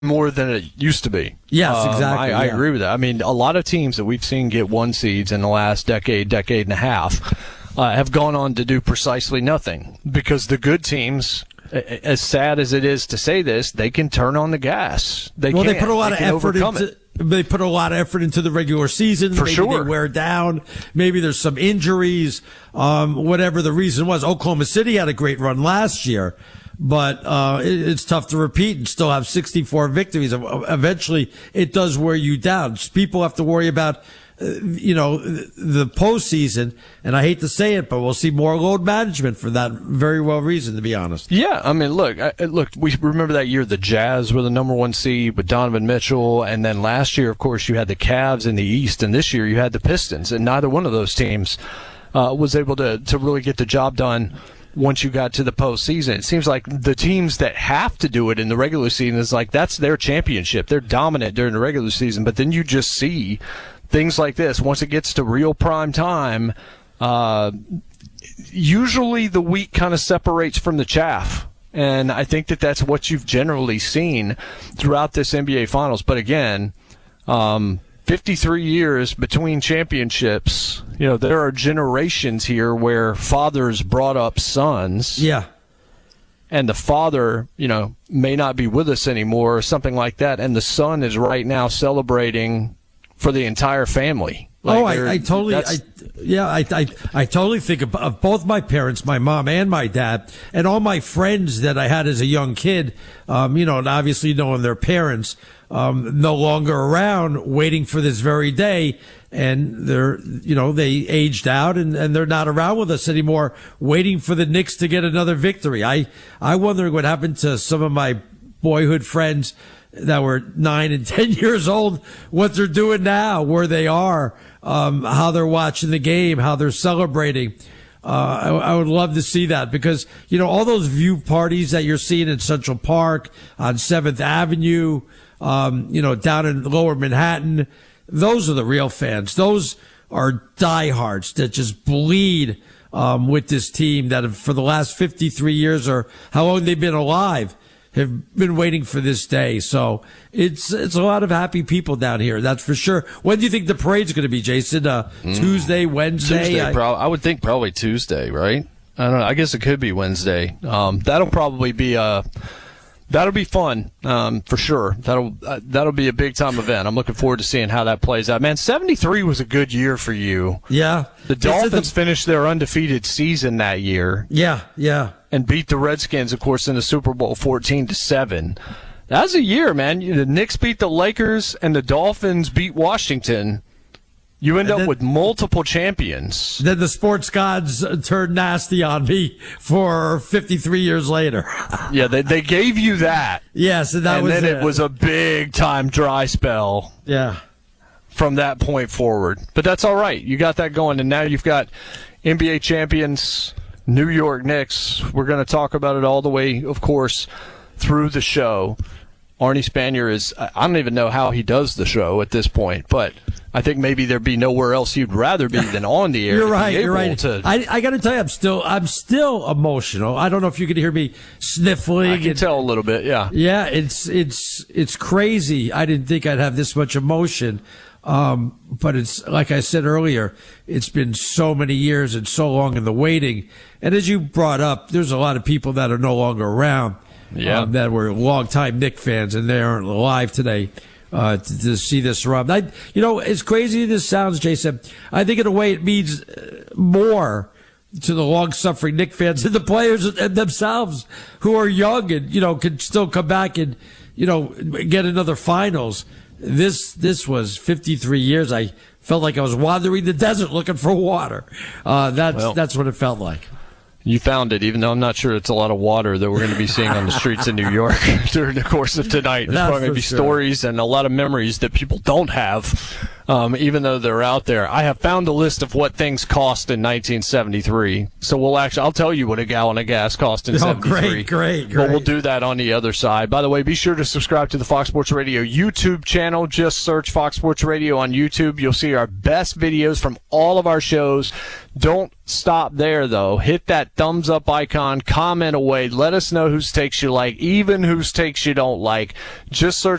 more than it used to be. Yes, exactly. I agree with that. I mean, a lot of teams that we've seen get 1 seeds in the last decade and a half have gone on to do precisely nothing, because the good teams, as sad as it is to say this, they can turn on the gas. They put a lot of effort into it. They put a lot of effort into the regular season. For Maybe sure. They wear down. Maybe there's some injuries. Whatever the reason was, Oklahoma City had a great run last year, but it's tough to repeat and still have 64 victories. Eventually, it does wear you down. People have to worry about the postseason, and I hate to say it, but we'll see more load management for that very well reason, to be honest. Yeah, I mean, look, we remember that year the Jazz were the number 1 seed with Donovan Mitchell, and then last year, of course, you had the Cavs in the East, and this year you had the Pistons, and neither one of those teams was able to really get the job done once you got to the postseason. It seems like the teams that have to do it in the regular season is like that's their championship. They're dominant during the regular season, but then you just see things like this. Once it gets to real prime time, usually the wheat kind of separates from the chaff. And I think that that's what you've generally seen throughout this NBA Finals. But again, 53 years between championships, there are generations here where fathers brought up sons. Yeah. And the father, may not be with us anymore or something like that. And the son is right now celebrating I totally think of both my parents, my mom and my dad, and all my friends that I had as a young kid, and obviously knowing their parents, no longer around, waiting for this very day. And they aged out and they're not around with us anymore, waiting for the Knicks to get another victory. I wonder what happened to some of my boyhood friends that were 9 and 10 years old, what they're doing now, where they are, how they're watching the game, how they're celebrating. I would love to see that, because, all those view parties that you're seeing in Central Park, on 7th Avenue, down in Lower Manhattan, those are the real fans. Those are diehards that just bleed with this team that have, for the last 53 years or how long they've been alive, have been waiting for this day. So it's a lot of happy people down here, that's for sure. When do you think the parade's going to be, Jason? Tuesday, Wednesday? Tuesday, I would think probably Tuesday, right? I don't know. I guess it could be Wednesday. That'll probably be that'll be fun, for sure. That'll be a big time event. I'm looking forward to seeing how that plays out. Man, 73 was a good year for you. Yeah. The Dolphins finished their undefeated season that year. Yeah. And beat the Redskins, of course, in the Super Bowl 14-7. That was a year, man. The Knicks beat the Lakers and the Dolphins beat Washington. You end up with multiple champions. Then the sports gods turned nasty on me for 53 years later. Yeah, they gave you that. Yes, and then it was a big-time dry spell. Yeah. From that point forward. But that's all right. You got that going, and now you've got NBA champions, New York Knicks. We're going to talk about it all the way, of course, through the show. Arnie Spanier is, I don't even know how he does the show at this point, but I think maybe there'd be nowhere else you'd rather be than on the air. You're right. I got to tell you, I'm still emotional. I don't know if you could hear me sniffling. I can tell a little bit, yeah. Yeah, it's crazy. I didn't think I'd have this much emotion. But it's, like I said earlier, it's been so many years and so long in the waiting. And as you brought up, there's a lot of people that are no longer around. Yeah. That were longtime Knick fans, and they aren't alive today to see this run. As crazy as this sounds, Jason, I think in a way it means more to the long-suffering Knick fans and the players themselves who are young and, can still come back and, get another finals. This was 53 years. I felt like I was wandering the desert looking for water. That's what it felt like. You found it, even though I'm not sure it's a lot of water that we're going to be seeing on the streets of New York during the course of tonight. There's probably going to be stories and a lot of memories that people don't have even though they're out there. I have found a list of what things cost in 1973. So I'll tell you what a gallon of gas cost in 73. Great. But we'll do that on the other side. By the way, be sure to subscribe to the Fox Sports Radio YouTube channel. Just search Fox Sports Radio on YouTube. You'll see our best videos from all of our shows. Don't stop there, though. Hit that thumbs up icon, comment away. Let us know whose takes you like, even whose takes you don't like. Just search